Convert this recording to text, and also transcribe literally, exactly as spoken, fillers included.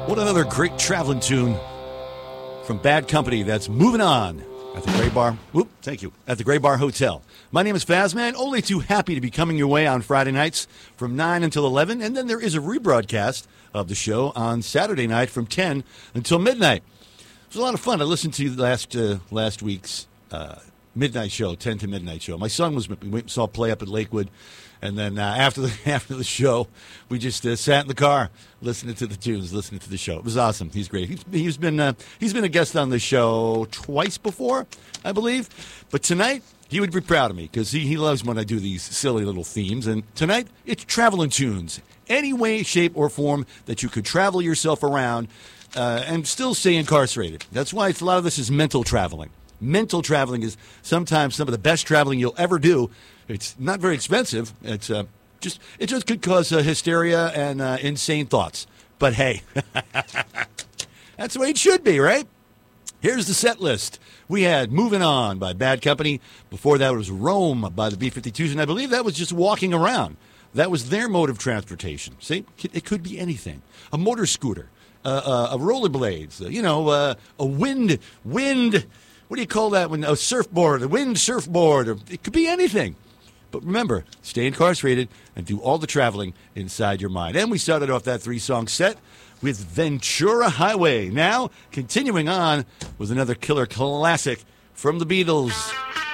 What another great traveling tune from Bad Company that's moving on at the Gray Bar. Whoop, thank you. At the Gray Bar Hotel. My name is Fazman. Only too happy to be coming your way on Friday nights from nine until eleven. And then there is a rebroadcast of the show on Saturday night from ten until midnight. It was a lot of fun. I listened to last uh, last week's uh, midnight show, ten to midnight show. My son was, we went and saw play up at Lakewood. And then uh, after the after the show, we just uh, sat in the car listening to the tunes, listening to the show. It was awesome. He's great. He's, he's been uh, he's been a guest on the show twice before, I believe. But tonight, he would be proud of me because he, he loves when I do these silly little themes. And tonight, it's traveling tunes. Any way, shape, or form that you could travel yourself around uh, and still stay incarcerated. That's why it's, a lot of this is mental traveling. Mental traveling is sometimes some of the best traveling you'll ever do. It's not very expensive. It's uh, just it just could cause uh, hysteria and uh, insane thoughts. But hey, that's the way it should be, right? Here's the set list. We had Moving On by Bad Company. Before that was Rome by the B fifty-twos, and I believe that was just walking around. That was their mode of transportation. See, it could be anything. A motor scooter, uh, uh, a rollerblades, uh, you know, uh, a wind wind. What do you call that? When a surfboard, a wind surfboard, or it could be anything. But remember, stay incarcerated and do all the traveling inside your mind. And we started off that three-song set with Ventura Highway. Now, continuing on with another killer classic from the Beatles.